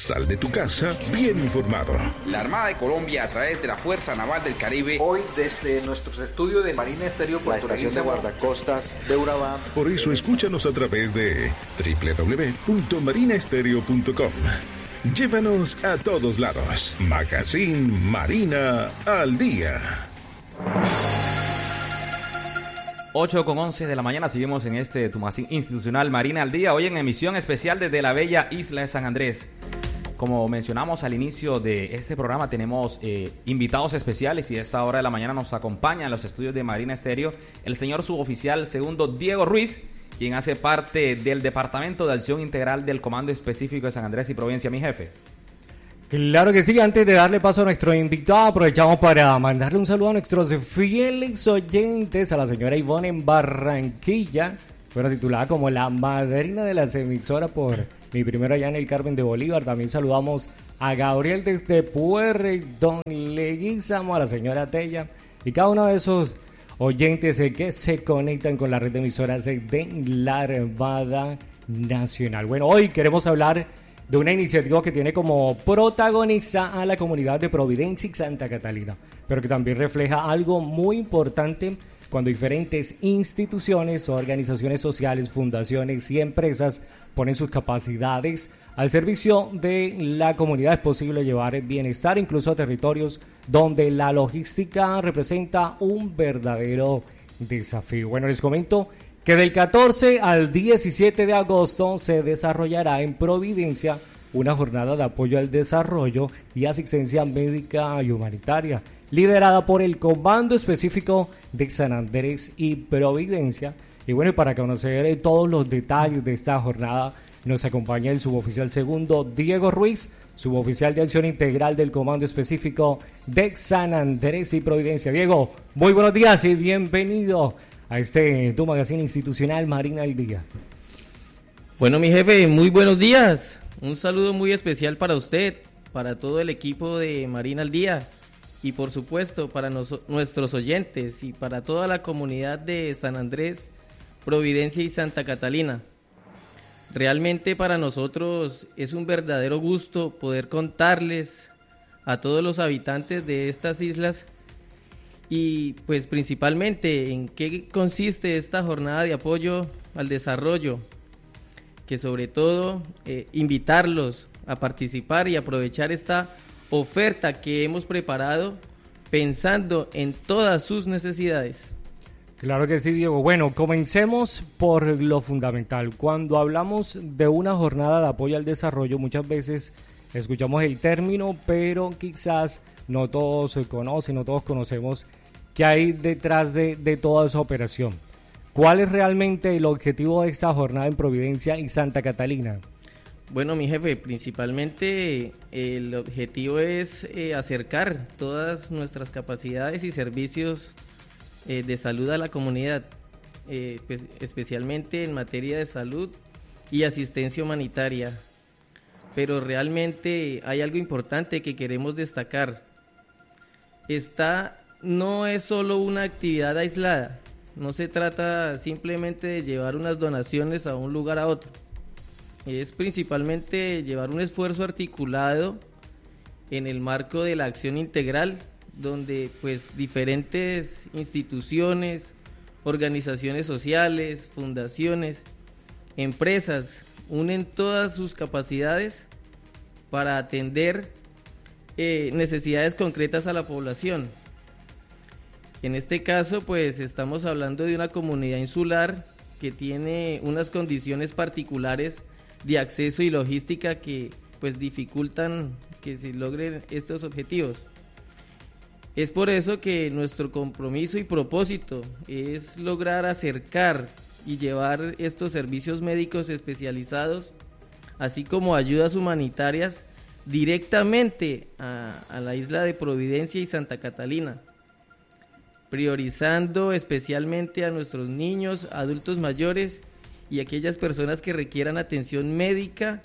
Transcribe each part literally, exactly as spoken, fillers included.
Sal de tu casa bien informado. La Armada de Colombia, a través de la Fuerza Naval del Caribe, hoy desde nuestros estudios de Marina Estéreo, la estación de guardacostas de Urabá. Por eso escúchanos a través de doble u doble u doble u punto marina estéreo punto com. Llévanos a todos lados. Magazine Marina al día. ocho con once de la mañana, seguimos en este tu magazine institucional Marina al día. Hoy en emisión especial desde la bella isla de San Andrés. Como mencionamos al inicio de este programa, tenemos eh, invitados especiales y a esta hora de la mañana nos acompaña en los estudios de Marina Estéreo el señor suboficial segundo Diego Ruiz, quien hace parte del Departamento de Acción Integral del Comando Específico de San Andrés y Providencia. Mi jefe. Claro que sí, antes de darle paso a nuestro invitado, aprovechamos para mandarle un saludo a nuestros fieles oyentes, a la señora Ivonne en Barranquilla, fuera titulada como la madrina de las emisoras por Mi Primero allá en el Carmen de Bolívar. También saludamos a Gabriel desde Puerto Leguízamo, a la señora Tella y cada uno de esos oyentes que se conectan con la red de emisoras de la Armada Nacional. Bueno, hoy queremos hablar de una iniciativa que tiene como protagonista a la comunidad de Providencia y Santa Catalina, pero que también refleja algo muy importante cuando diferentes instituciones, organizaciones sociales, fundaciones y empresas ponen sus capacidades al servicio de la comunidad. Es posible llevar bienestar incluso a territorios donde la logística representa un verdadero desafío. Bueno, les comento que del catorce al diecisiete de agosto se desarrollará en Providencia una jornada de apoyo al desarrollo y asistencia médica y humanitaria, liderada por el Comando Específico de San Andrés y Providencia. Y bueno, para conocer todos los detalles de esta jornada, nos acompaña el suboficial segundo Diego Ruiz, suboficial de Acción Integral del Comando Específico de San Andrés y Providencia. Diego, muy buenos días y bienvenido a este tu magazine institucional Marina al día. Bueno, mi jefe, muy buenos días. Un saludo muy especial para usted, para todo el equipo de Marina al día y por supuesto para nos, nuestros oyentes y para toda la comunidad de San Andrés, Providencia y Santa Catalina. Realmente para nosotros es un verdadero gusto poder contarles a todos los habitantes de estas islas y pues principalmente en qué consiste esta jornada de apoyo al desarrollo, que sobre todo eh, invitarlos a participar y aprovechar esta oferta que hemos preparado pensando en todas sus necesidades. Claro que sí, Diego. Bueno, comencemos por lo fundamental. Cuando hablamos de una jornada de apoyo al desarrollo, muchas veces escuchamos el término, pero quizás no todos se conocen, no todos conocemos qué hay detrás de, de toda esa operación. ¿Cuál es realmente el objetivo de esta jornada en Providencia y Santa Catalina? Bueno, mi jefe, principalmente el objetivo es eh, acercar todas nuestras capacidades y servicios eh, de salud a la comunidad, eh, pues, especialmente en materia de salud y asistencia humanitaria. Pero realmente hay algo importante que queremos destacar. Esta no es solo una actividad aislada, no se trata simplemente de llevar unas donaciones a un lugar a otro. Es principalmente llevar un esfuerzo articulado en el marco de la acción integral, donde pues diferentes instituciones, organizaciones sociales, fundaciones, empresas unen todas sus capacidades para atender eh, necesidades concretas a la población. En este caso, pues estamos hablando de una comunidad insular que tiene unas condiciones particulares de acceso y logística que pues dificultan que se logren estos objetivos. Es por eso que nuestro compromiso y propósito es lograr acercar y llevar estos servicios médicos especializados, así como ayudas humanitarias, directamente a, a la isla de Providencia y Santa Catalina, priorizando especialmente a nuestros niños, adultos mayores y aquellas personas que requieran atención médica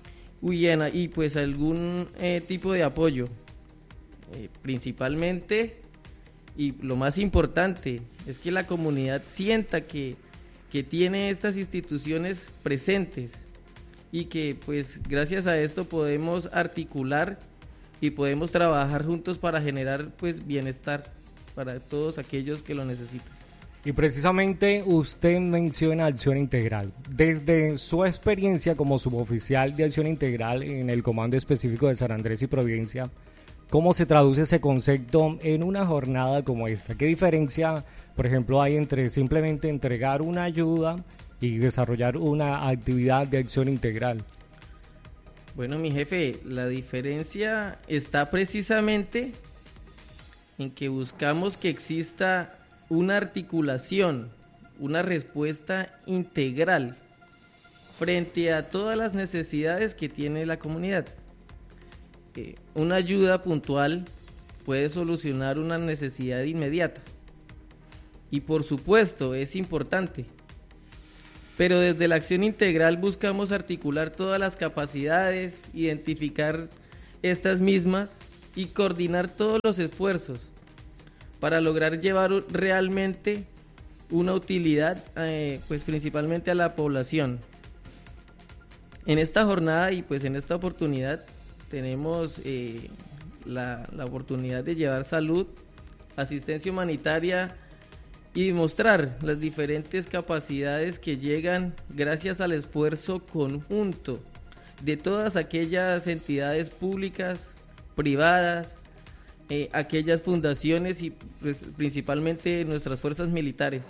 y pues algún eh, tipo de apoyo. Eh, principalmente, y lo más importante, es que la comunidad sienta que, que tiene estas instituciones presentes y que pues gracias a esto podemos articular y podemos trabajar juntos para generar pues bienestar para todos aquellos que lo necesitan. Y precisamente usted menciona Acción Integral. Desde su experiencia como suboficial de Acción Integral en el Comando Específico de San Andrés y Providencia, ¿cómo se traduce ese concepto en una jornada como esta? ¿Qué diferencia, por ejemplo, hay entre simplemente entregar una ayuda y desarrollar una actividad de acción integral? Bueno, mi jefe, la diferencia está precisamente en que buscamos que exista una articulación, una respuesta integral frente a todas las necesidades que tiene la comunidad. Eh, una ayuda puntual puede solucionar una necesidad inmediata y por supuesto es importante, pero desde la acción integral buscamos articular todas las capacidades, identificar estas mismas y coordinar todos los esfuerzos para lograr llevar realmente una utilidad eh, pues principalmente a la población. En esta jornada y pues en esta oportunidad tenemos eh, la, la oportunidad de llevar salud, asistencia humanitaria y mostrar las diferentes capacidades que llegan gracias al esfuerzo conjunto de todas aquellas entidades públicas, privadas, eh, aquellas fundaciones y pues, principalmente nuestras fuerzas militares.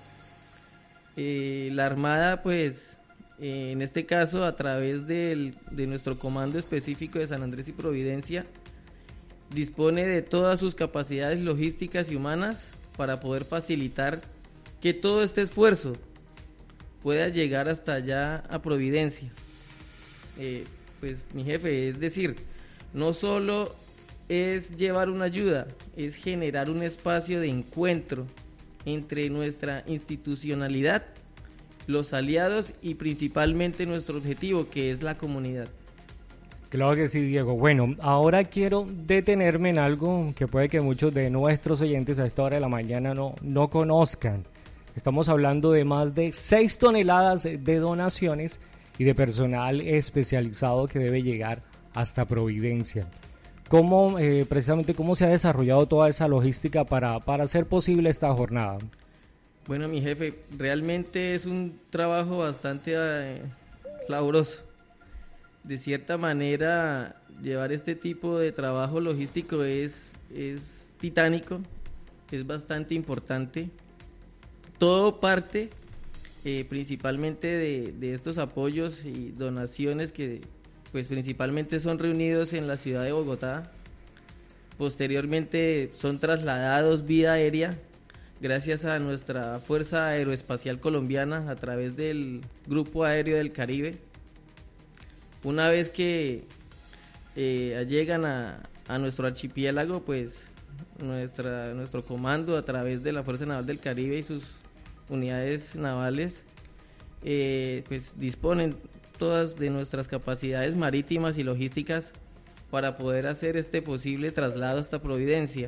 Eh, la Armada pues eh, en este caso a través del, de nuestro Comando Específico de San Andrés y Providencia dispone de todas sus capacidades logísticas y humanas para poder facilitar que todo este esfuerzo pueda llegar hasta allá a Providencia. Eh, pues mi jefe, es decir, no solo es llevar una ayuda, es generar un espacio de encuentro entre nuestra institucionalidad, los aliados y principalmente nuestro objetivo, que es la comunidad. Claro que sí, Diego. Bueno, ahora quiero detenerme en algo que puede que muchos de nuestros oyentes a esta hora de la mañana no, no conozcan. Estamos hablando de más de seis toneladas de donaciones y de personal especializado que debe llegar hasta Providencia. ¿Cómo, eh, precisamente, cómo se ha desarrollado toda esa logística para, para hacer posible esta jornada? Bueno, mi jefe, realmente es un trabajo bastante eh, laburoso. De cierta manera, llevar este tipo de trabajo logístico es, es titánico, es bastante importante. Todo parte eh, principalmente de, de estos apoyos y donaciones que pues principalmente son reunidos en la ciudad de Bogotá. Posteriormente son trasladados vía aérea gracias a nuestra Fuerza Aeroespacial Colombiana a través del Grupo Aéreo del Caribe. Una vez que eh, llegan a, a nuestro archipiélago, pues nuestra, nuestro comando a través de la Fuerza Naval del Caribe y sus unidades navales eh, pues disponen todas de nuestras capacidades marítimas y logísticas para poder hacer este posible traslado hasta Providencia.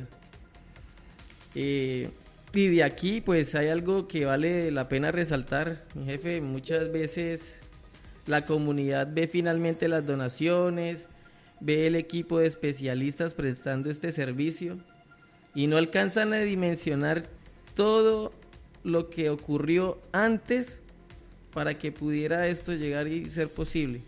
Eh, y de aquí pues hay algo que vale la pena resaltar, mi jefe. Muchas veces la comunidad ve finalmente las donaciones, ve el equipo de especialistas prestando este servicio y no alcanzan a dimensionar todo lo que ocurrió antes para que pudiera esto llegar y ser posible.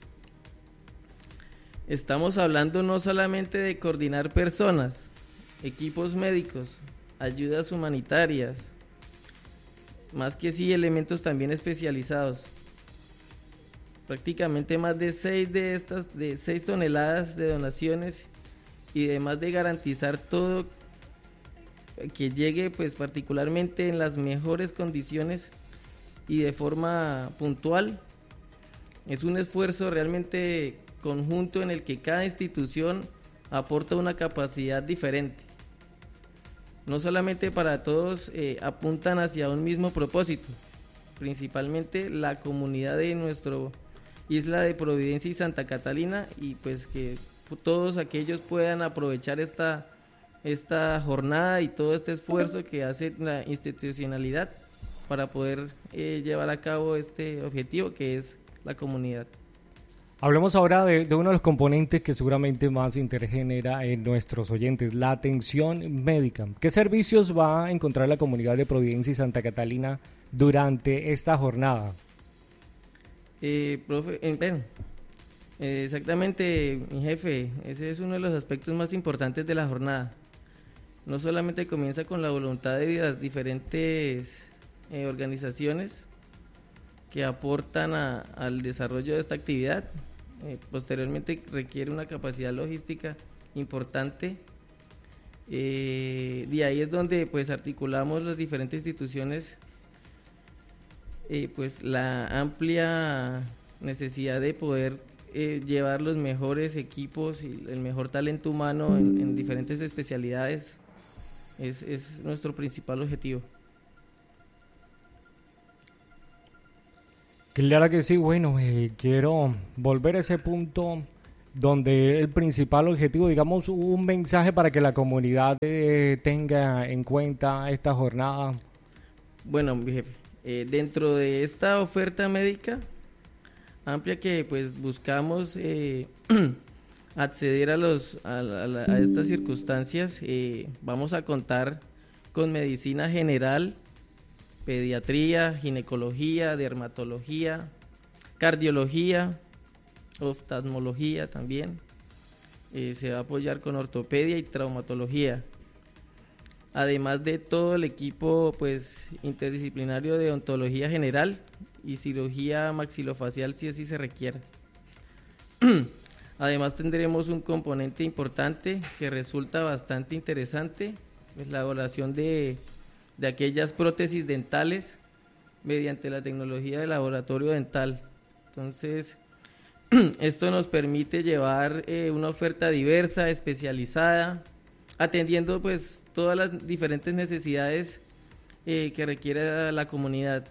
Estamos hablando no solamente de coordinar personas, equipos médicos, ayudas humanitarias, más que sí elementos también especializados. Prácticamente más de seis de estas, de seis toneladas de donaciones y además de garantizar todo que llegue pues particularmente en las mejores condiciones y de forma puntual. Es un esfuerzo realmente conjunto en el que cada institución aporta una capacidad diferente. No solamente para todos eh, apuntan hacia un mismo propósito, principalmente la comunidad de nuestro isla de Providencia y Santa Catalina, y pues que todos aquellos puedan aprovechar esta, esta jornada y todo este esfuerzo que hace la institucionalidad para poder eh, llevar a cabo este objetivo que es la comunidad. Hablemos ahora de, de uno de los componentes que seguramente más interés genera en nuestros oyentes, la atención médica. ¿Qué servicios va a encontrar la comunidad de Providencia y Santa Catalina durante esta jornada? Eh, profe, eh, bueno, eh, exactamente, mi jefe, ese es uno de los aspectos más importantes de la jornada. No solamente comienza con la voluntad de las diferentes eh, organizaciones que aportan a, al desarrollo de esta actividad, eh, posteriormente requiere una capacidad logística importante. Eh, de ahí es donde pues articulamos las diferentes instituciones, eh, pues la amplia necesidad de poder eh, llevar los mejores equipos y el mejor talento humano en, en diferentes especialidades es, es nuestro principal objetivo. Claro que sí, bueno, eh, quiero volver a ese punto donde el principal objetivo, digamos, un mensaje para que la comunidad eh, tenga en cuenta esta jornada. Bueno, mi jefe, eh, dentro de esta oferta médica amplia que pues buscamos eh, acceder a, los, a, a, a estas circunstancias, eh, vamos a contar con medicina general, pediatría, ginecología, dermatología, cardiología, oftalmología también. Eh, se va a apoyar con ortopedia y traumatología. Además de todo el equipo pues interdisciplinario de odontología general y cirugía maxilofacial si así se requiere. Además tendremos un componente importante que resulta bastante interesante, pues la elaboración de de aquellas prótesis dentales mediante la tecnología del laboratorio dental. Entonces, esto nos permite llevar eh, una oferta diversa, especializada, atendiendo pues todas las diferentes necesidades eh, que requiere la comunidad.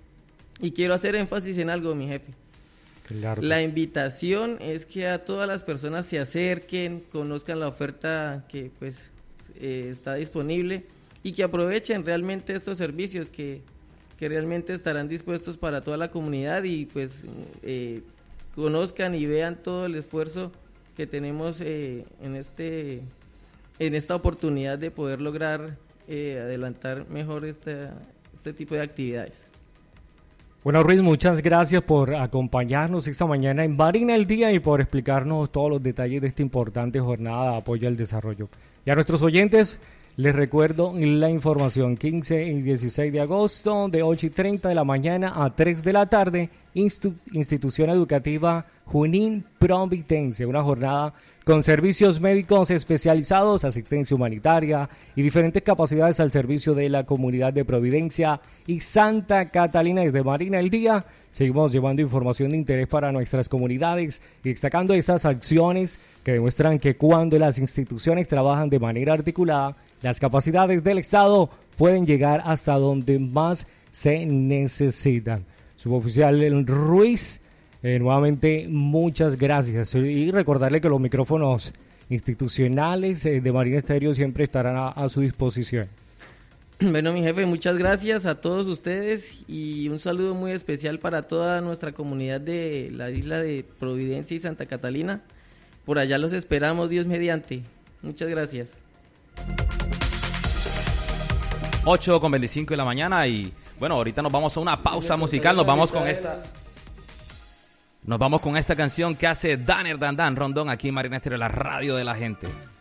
Y quiero hacer énfasis en algo, mi jefe. Claro. La invitación es que a todas las personas se acerquen, conozcan la oferta que pues eh, está disponible, y que aprovechen realmente estos servicios que, que realmente estarán dispuestos para toda la comunidad y pues eh, conozcan y vean todo el esfuerzo que tenemos eh, en este en esta oportunidad de poder lograr eh, adelantar mejor este, este tipo de actividades. Bueno, Ruiz, muchas gracias por acompañarnos esta mañana en Marina al Día y por explicarnos todos los detalles de esta importante jornada de apoyo al desarrollo. Y a nuestros oyentes les recuerdo la información: quince y dieciséis de agosto de ocho y treinta de la mañana a tres de la tarde, Instu- Institución Educativa Junín Providencia, una jornada con servicios médicos especializados, asistencia humanitaria y diferentes capacidades al servicio de la comunidad de Providencia y Santa Catalina. Desde Marina el Día seguimos llevando información de interés para nuestras comunidades y destacando esas acciones que demuestran que cuando las instituciones trabajan de manera articulada, las capacidades del Estado pueden llegar hasta donde más se necesitan. Suboficial Ruiz, eh, nuevamente muchas gracias. Y recordarle que los micrófonos institucionales eh, de Marina Estéreo siempre estarán a, a su disposición. Bueno, mi jefe, muchas gracias a todos ustedes y un saludo muy especial para toda nuestra comunidad de la isla de Providencia y Santa Catalina. Por allá los esperamos, Dios mediante. Muchas gracias. ocho con veinticinco de la mañana y bueno, ahorita nos vamos a una pausa musical, nos vamos con esta nos vamos con esta canción que hace Danner Dan Dan Rondón aquí en Marina Estéreo, la radio de la gente.